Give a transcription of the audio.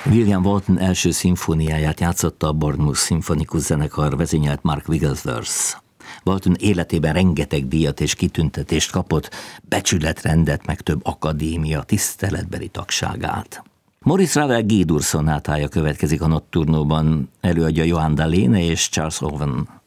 William Walton első szimfóniáját játszotta a Bournemouth szimfonikus zenekar, vezényelt Mark Wigglesworth. Walton életében rengeteg díjat és kitüntetést kapott, becsületrendet, meg több akadémia tiszteletbeli tagságát. Maurice Ravel G-dur szonátája következik a Nocturnóban, előadja Johan Daléne és Charles Owen.